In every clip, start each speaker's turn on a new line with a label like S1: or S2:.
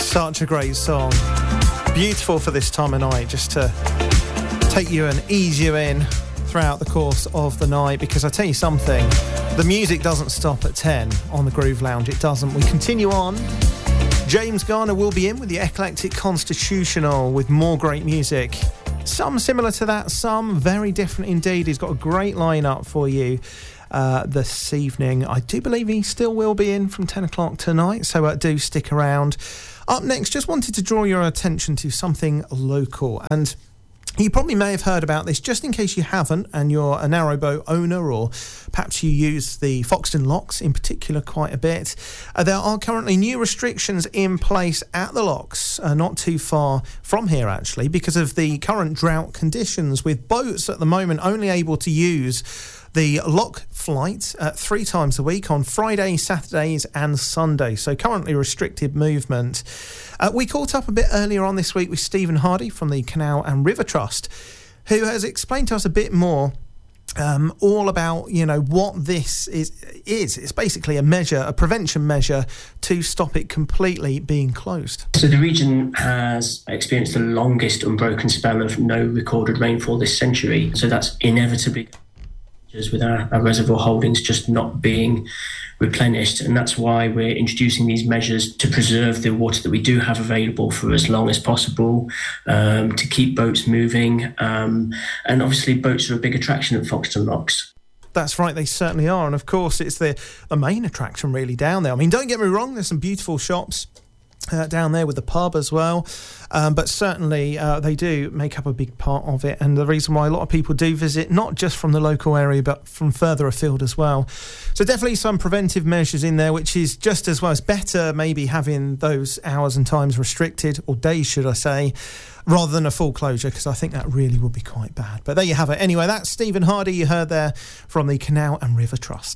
S1: Such a great song. Beautiful for this time of night, just to take you and ease you in throughout the course of the night, because I tell you something, the music doesn't stop at 10 on the Groove Lounge. It doesn't. We continue on. James Garner will be in with the Eclectic Constitutional with more great music. Some similar to that, some very different indeed. He's got a great lineup for you this evening. I do believe he still will be in from 10 o'clock tonight, so do stick around. Up next, just wanted to draw your attention to something local, and you probably may have heard about this, just in case you haven't and you're a narrowboat owner, or perhaps you use the Foxton locks in particular quite a bit. There are currently new restrictions in place at the locks, not too far from here actually, because of the current drought conditions, with boats at the moment only able to use the lock flight 3 times a week on Fridays, Saturdays and Sundays. So currently restricted movement. We caught up a bit earlier on this week with Stephen Hardy from the Canal and River Trust, who has explained to us a bit more all about, you know, what this is. It's basically a prevention measure to stop it completely being closed.
S2: So the region has experienced the longest unbroken spell of no recorded rainfall this century. So that's inevitably with our reservoir holdings just not being replenished, and that's why we're introducing these measures to preserve the water that we do have available for as long as possible, to keep boats moving, and obviously boats are a big attraction at Foxton Locks.
S1: That's right, they certainly are, and of course it's the main attraction really down there. I mean, don't get me wrong, there's some beautiful shops down there with the pub as well, but certainly they do make up a big part of it, and the reason why a lot of people do visit, not just from the local area but from further afield as well. So definitely some preventive measures in there, which is just as well as better maybe having those hours and times restricted, or days should I say, rather than a full closure, because I think that really would be quite bad. But there you have it. Anyway, that's Stephen Hardy you heard there from the Canal and River Trust.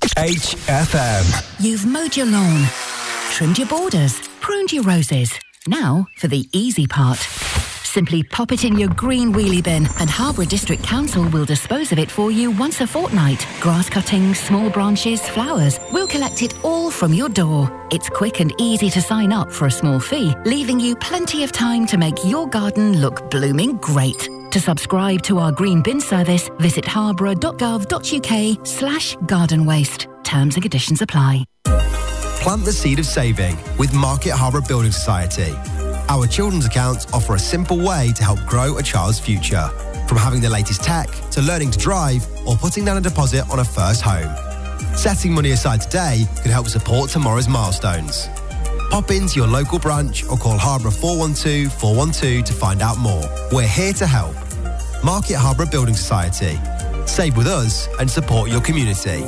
S3: HFM.
S4: You've mowed your lawn, trimmed your borders, pruned your roses. Now for the easy part. Simply pop it in your green wheelie bin and Harborough District Council will dispose of it for you once a fortnight. Grass cuttings, small branches, flowers. We'll collect it all from your door. It's quick and easy to sign up for a small fee, leaving you plenty of time to make your garden look blooming great. To subscribe to our green bin service, visit harborough.gov.uk/garden waste. Terms and conditions apply.
S3: Plant the seed of saving with Market Harborough Building Society. Our children's accounts offer a simple way to help grow a child's future. From having the latest tech to learning to drive or putting down a deposit on a first home. Setting money aside today can help support tomorrow's milestones. Pop into your local branch or call Harborough 412 412 to find out more. We're here to help. Market Harborough Building Society. Save with us and support your community.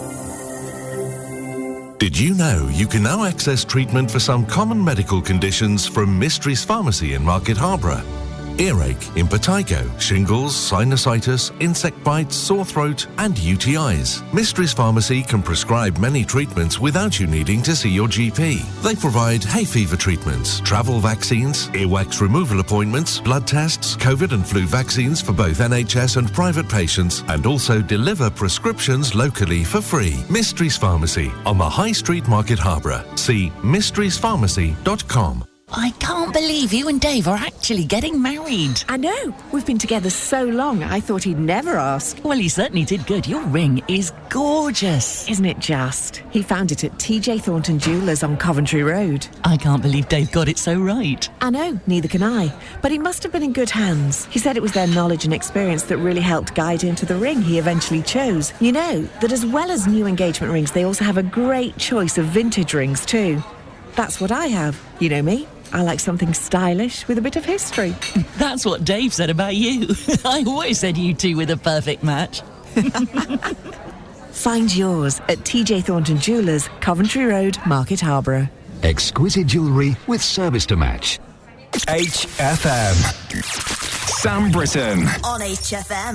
S5: Did you know you can now access treatment for some common medical conditions from Mysteries Pharmacy in Market Harborough? Earache, impetigo, shingles, sinusitis, insect bites, sore throat and UTIs. Mysteries Pharmacy can prescribe many treatments without you needing to see your GP. They provide hay fever treatments, travel vaccines, earwax removal appointments, blood tests, COVID and flu vaccines for both NHS and private patients, and also deliver prescriptions locally for free. Mysteries Pharmacy on the High Street, Market Harborough. See mysteriespharmacy.com.
S6: I can't believe you and Dave are actually getting married.
S7: I know. We've been together so long, I thought he'd never ask.
S6: Well, he certainly did good. Your ring is gorgeous.
S7: Isn't it just? He found it at TJ Thornton Jewellers on Coventry Road.
S6: I can't believe Dave got it so right.
S7: I know, neither can I. But he must have been in good hands. He said it was their knowledge and experience that really helped guide him to the ring he eventually chose. You know, that as well as new engagement rings, they also have a great choice of vintage rings too. That's what I have. You know me. I like something stylish with a bit of history.
S6: That's what Dave said about you. I always said you two were the perfect match.
S7: Find yours at TJ Thornton Jewellers, Coventry Road, Market Harborough.
S8: Exquisite jewellery with service to match.
S3: HFM.
S8: Sam Britton.
S9: On HFM.